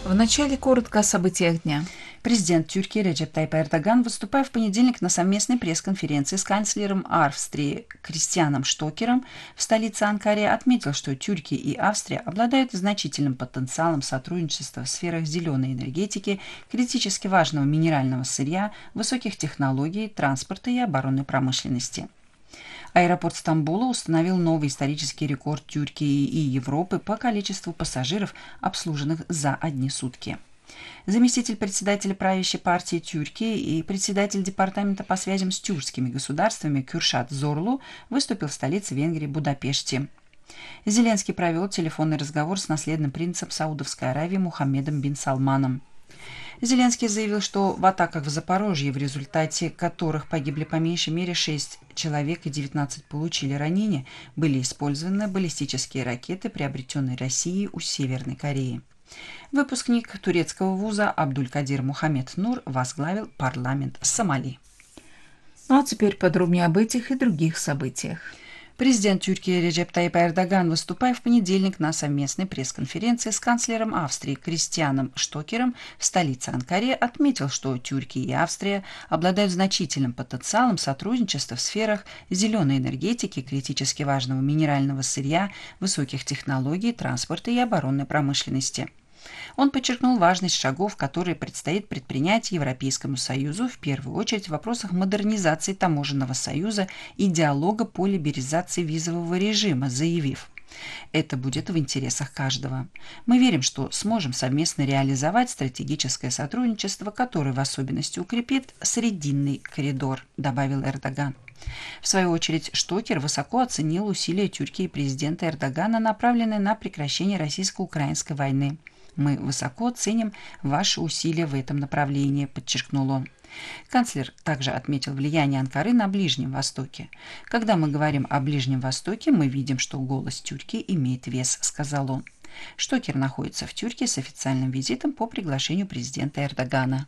Вначале коротко о событиях дня. Президент Тюркии Реджеп Тайип Эрдоган, выступая в понедельник на совместной пресс-конференции с канцлером Австрии Кристианом Штокером в столице Анкаре, отметил, что Тюркия и Австрия обладают значительным потенциалом сотрудничества в сферах зеленой энергетики, критически важного минерального сырья, высоких технологий, транспорта и оборонной промышленности. Аэропорт Стамбула установил новый исторический рекорд Тюркии и Европы по количеству пассажиров, обслуженных за одни сутки. Заместитель председателя правящей партии Тюркии и председатель департамента по связям с тюркскими государствами Кürşad Zorlu выступил в столице Венгрии Будапеште. Зеленский провел телефонный разговор с наследным принцем Саудовской Аравии Мухаммедом бин Салманом. Зеленский заявил, что в атаках в Запорожье, в результате которых погибли по меньшей мере 6 человек и 19 получили ранения, были использованы баллистические ракеты, приобретенные Россией у Северной Кореи. Выпускник турецкого вуза Абдулькадир Мухаммед Нур возглавил парламент Сомали. Ну а теперь подробнее об этих и других событиях. Президент Тюркии Реджеп Тайип Эрдоган, выступая в понедельник на совместной пресс-конференции с канцлером Австрии Кристианом Штокером в столице Анкаре, отметил, что Тюркия и Австрия обладают значительным потенциалом сотрудничества в сферах зеленой энергетики, критически важного минерального сырья, высоких технологий, транспорта и оборонной промышленности. Он подчеркнул важность шагов, которые предстоит предпринять Европейскому Союзу, в первую очередь в вопросах модернизации таможенного союза и диалога по либерализации визового режима, заявив: «Это будет в интересах каждого. Мы верим, что сможем совместно реализовать стратегическое сотрудничество, которое в особенности укрепит Срединный коридор», добавил Эрдоган. В свою очередь, Штокер высоко оценил усилия Тюркии и президента Эрдогана, направленные на прекращение российско-украинской войны. «Мы высоко ценим ваши усилия в этом направлении», – подчеркнул он. Канцлер также отметил влияние Анкары на Ближнем Востоке. «Когда мы говорим о Ближнем Востоке, мы видим, что голос Тюркии имеет вес», – сказал он. Штокер находится в Тюркии с официальным визитом по приглашению президента Эрдогана.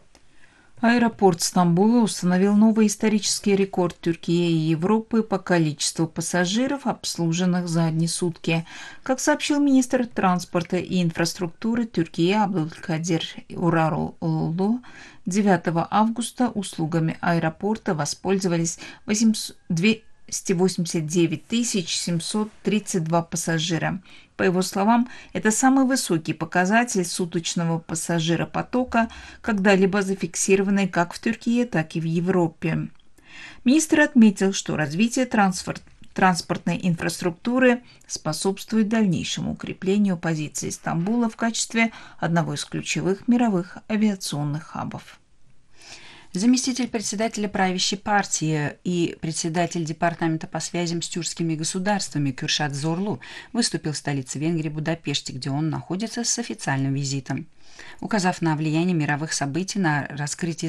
Аэропорт Стамбула установил новый исторический рекорд Тюркии и Европы по количеству пассажиров, обслуженных за одни сутки. Как сообщил министр транспорта и инфраструктуры Тюркии Абдулькадир Уралоğlu, 9 августа услугами аэропорта воспользовались 289 732 пассажира. По его словам, это самый высокий показатель суточного пассажиропотока, когда-либо зафиксированный как в Тюркии, так и в Европе. Министр отметил, что развитие транспортной инфраструктуры способствует дальнейшему укреплению позиции Стамбула в качестве одного из ключевых мировых авиационных хабов. Заместитель председателя правящей партии и председатель департамента по связям с тюркскими государствами Кürşad Zorlu выступил в столице Венгрии Будапеште, где он находится с официальным визитом. Указав на влияние мировых событий на раскрытие